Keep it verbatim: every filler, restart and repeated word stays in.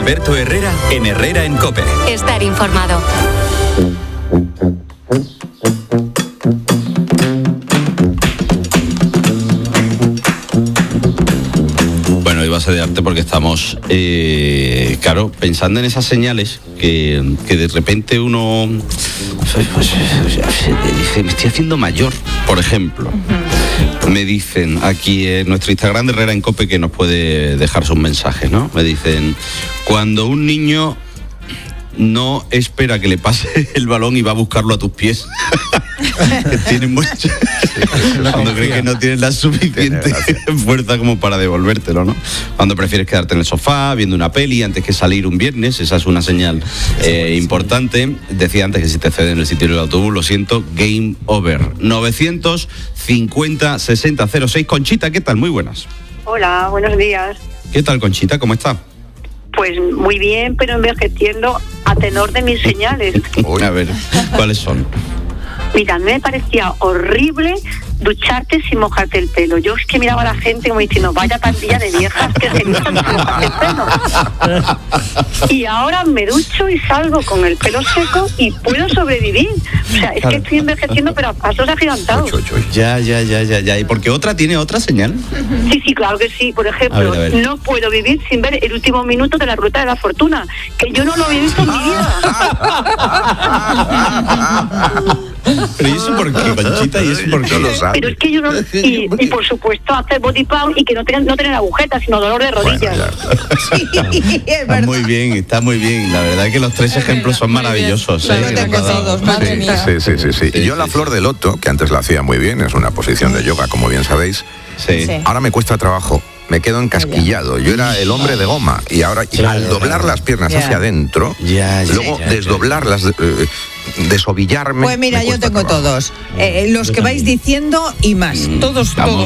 Alberto Herrera en Herrera en COPE. Estar informado. Bueno, iba a ser de arte porque estamos, eh, claro, pensando en esas señales que, que de repente uno pues, pues, dice, me estoy haciendo mayor, por ejemplo. Uh-huh. Me dicen aquí en nuestro Instagram de Herrera en COPE que nos puede dejar sus mensajes, ¿no? Me dicen, cuando un niño no espera que le pase el balón y va a buscarlo a tus pies. Que tiene mucho... Cuando crees que no tienes la suficiente fuerza como para devolvértelo, ¿no? Cuando prefieres quedarte en el sofá viendo una peli antes que salir un viernes, esa es una señal eh, importante. Decía antes que si te ceden el sitio del autobús, lo siento, game over. novecientos cincuenta sesenta cero seis. Conchita, ¿qué tal? Muy buenas. Hola, buenos días. ¿Qué tal, Conchita? ¿Cómo está? Pues muy bien, pero envejeciendo a tenor de mis señales. Uy, a ver, ¿cuáles son? Mira, me parecía horrible ducharte sin mojarte el pelo. Yo es que miraba a la gente como diciendo, vaya pandilla de viejas que se duchan sin mojarte el pelo. Y ahora me ducho y salgo con el pelo seco y puedo sobrevivir. O sea, es que estoy envejeciendo, pero a pasos agigantados. Ya, ya, ya, ya, ya. ¿Y por qué otra tiene otra señal? Sí, sí, claro que sí. Por ejemplo, a ver, a ver. No puedo vivir sin ver el último minuto de la Ruta de la Fortuna, que yo no lo había visto en mi vida. ¿Pero y eso por qué, Conchita? ¿Y eso por qué? No lo sabe. Pero es que yo no... Y, y por supuesto, hacer body pump y que no tener, no tener agujetas, sino dolor de rodillas. Bueno, sí, es está muy bien, está muy bien. La verdad es que los tres ejemplos son maravillosos. ¿eh? Tengo todos, madre mía. Sí, sí, sí, sí. Y yo la flor de loto, que antes la hacía muy bien, es una posición de yoga, como bien sabéis. Sí. Sí. Ahora me cuesta trabajo. Me quedo encasquillado. Yo era el hombre de goma y ahora ya, al doblar las piernas ya. hacia adentro, ya, ya, luego ya, ya, desdoblarlas, eh, desovillarme. Pues mira, yo tengo trabajo. todos. Eh, los que vais diciendo y más. Todos, Estamos, todos,